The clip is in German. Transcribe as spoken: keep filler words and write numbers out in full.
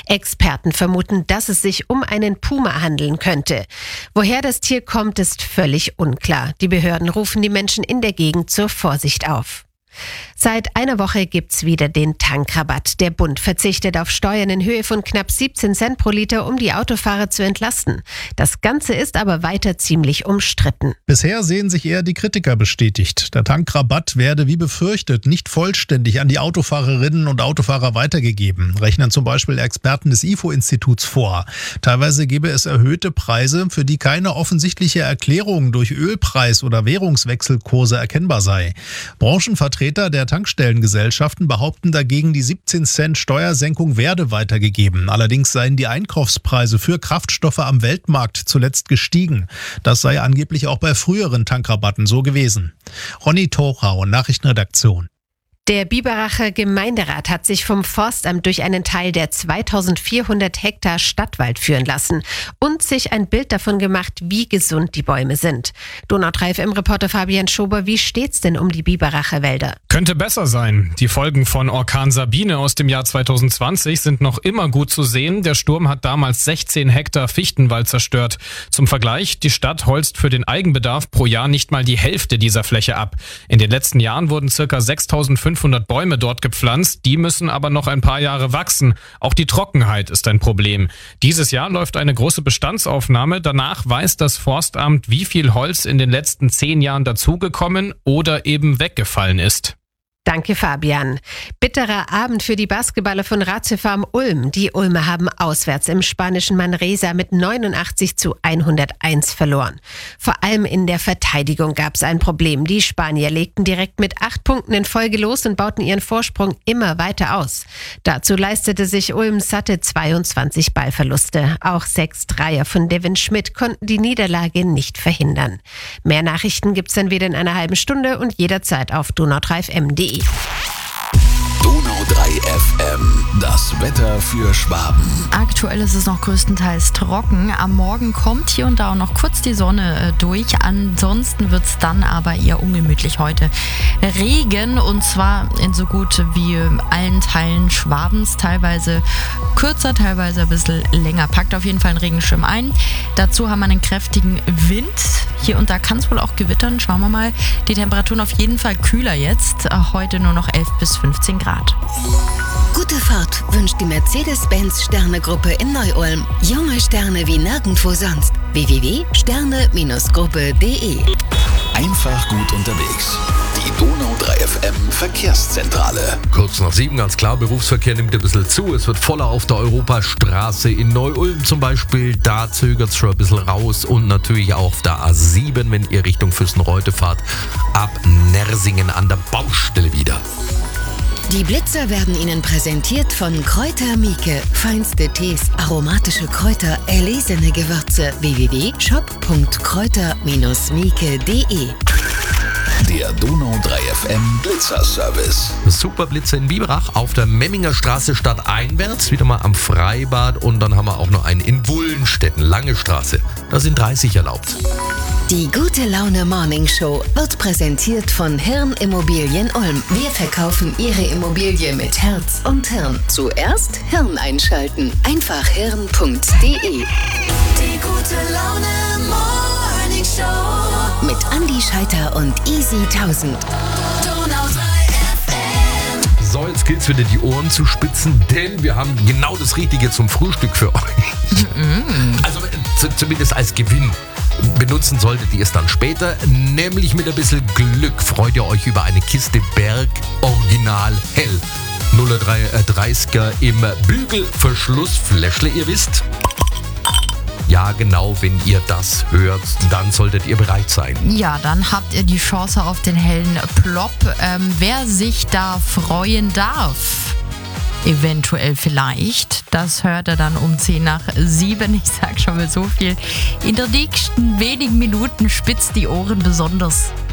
Experten vermuten, dass es sich um einen Puma handeln könnte. Woher das Tier kommt, ist völlig unklar. Die Behörden rufen die Menschen in der Gegend zur Vorsicht auf. Seit einer Woche gibt's wieder den Tankrabatt. Der Bund verzichtet auf Steuern in Höhe von knapp siebzehn Cent pro Liter, um die Autofahrer zu entlasten. Das Ganze ist aber weiter ziemlich umstritten. Bisher sehen sich eher die Kritiker bestätigt. Der Tankrabatt werde wie befürchtet nicht vollständig an die Autofahrerinnen und Autofahrer weitergegeben, rechnen zum Beispiel Experten des I F O-Instituts vor. Teilweise gebe es erhöhte Preise, für die keine offensichtliche Erklärung durch Ölpreis- oder Währungswechselkurse erkennbar sei. Branchenvertreter der Tankstellengesellschaften behaupten dagegen, die siebzehn Cent Steuersenkung werde weitergegeben. Allerdings seien die Einkaufspreise für Kraftstoffe am Weltmarkt zuletzt gestiegen. Das sei angeblich auch bei früheren Tankrabatten so gewesen. Ronny Torau, Nachrichtenredaktion. Der Biberacher Gemeinderat hat sich vom Forstamt durch einen Teil der zweitausendvierhundert Hektar Stadtwald führen lassen und sich ein Bild davon gemacht, wie gesund die Bäume sind. Donau drei F M-Reporter Fabian Schober, wie steht's denn um die Biberacher Wälder? Könnte besser sein. Die Folgen von Orkan Sabine aus dem Jahr zweitausendzwanzig sind noch immer gut zu sehen. Der Sturm hat damals sechzehn Hektar Fichtenwald zerstört. Zum Vergleich, die Stadt holzt für den Eigenbedarf pro Jahr nicht mal die Hälfte dieser Fläche ab. In den letzten Jahren wurden ca. sechstausendfünfhundert Bäume dort gepflanzt, die müssen aber noch ein paar Jahre wachsen. Auch die Trockenheit ist ein Problem. Dieses Jahr läuft eine große Bestandsaufnahme. Danach weiß das Forstamt, wie viel Holz in den letzten zehn Jahren dazugekommen oder eben weggefallen ist. Danke, Fabian. Bitterer Abend für die Basketballer von Ratiofarm Ulm. Die Ulmer haben auswärts im spanischen Manresa mit neunundachtzig zu hunderteins verloren. Vor allem in der Verteidigung gab es ein Problem. Die Spanier legten direkt mit acht Punkten in Folge los und bauten ihren Vorsprung immer weiter aus. Dazu leistete sich Ulm satte zweiundzwanzig Ballverluste. Auch sechs Dreier von Devin Schmidt konnten die Niederlage nicht verhindern. Mehr Nachrichten gibt's dann wieder in einer halben Stunde und jederzeit auf donau drei f m punkt d e. Donau drei F M, das Wetter für Schwaben. Aktuell ist es noch größtenteils trocken. Am Morgen kommt hier und da auch noch kurz die Sonne äh, durch. Ansonsten wird es dann aber eher ungemütlich heute. Regen, und zwar in so gut wie allen Teilen Schwabens. Teilweise kürzer, teilweise ein bisschen länger. Packt auf jeden Fall einen Regenschirm ein. Dazu haben wir einen kräftigen Wind. Hier und da kann es wohl auch gewittern. Schauen wir mal. Die Temperaturen auf jeden Fall kühler jetzt. Heute nur noch elf bis fünfzehn Grad. Gute Fahrt wünscht die Mercedes-Benz Sterne-Gruppe in Neu-Ulm. Junge Sterne wie nirgendwo sonst. w w w punkt sterne Gruppe punkt d e. Einfach gut unterwegs. Die Donau drei F M Verkehrszentrale. Kurz nach sieben, ganz klar, Berufsverkehr nimmt ein bisschen zu. Es wird voller auf der Europastraße in Neu-Ulm zum Beispiel. Da zögert es schon ein bisschen raus. Und natürlich auch auf der A sieben, wenn ihr Richtung Füssen-Reute fahrt, ab Nersingen an der Baustelle wieder. Die Blitzer werden Ihnen präsentiert von Kräuter Mieke. Feinste Tees, aromatische Kräuter, erlesene Gewürze. w w w punkt shop punkt kräuter mieke punkt d e. Der Donau drei F M Blitzerservice. Super Blitzer in Biberach auf der Memminger Straße stadteinwärts, wieder mal am Freibad, und dann haben wir auch noch einen in Wullenstetten, Lange Straße. Da sind dreißig erlaubt. Die Gute Laune Morning Show wird präsentiert von Hirn Immobilien Ulm. Wir verkaufen Ihre Immobilie mit Herz und Hirn. Zuerst Hirn einschalten. Einfach hirn punkt d e. Die Gute Laune Morning Show mit Andi Scheiter und Easy tausend. Donau drei F M. So, jetzt gilt's wieder die Ohren zu spitzen, denn wir haben genau das Richtige zum Frühstück für euch. Also z- zumindest als Gewinn. Benutzen solltet ihr es dann später, nämlich mit ein bisschen Glück freut ihr euch über eine Kiste Berg Original Hell. null drei dreißiger im Bügelverschlussfläschle, ihr wisst. Ja, genau, wenn ihr das hört, dann solltet ihr bereit sein. Ja, dann habt ihr die Chance auf den hellen Plop. Ähm, wer sich da freuen darf, eventuell vielleicht, das hört er dann um zehn nach sieben. Ich sag schon mal so viel. In den nächsten wenigen Minuten spitzt die Ohren besonders.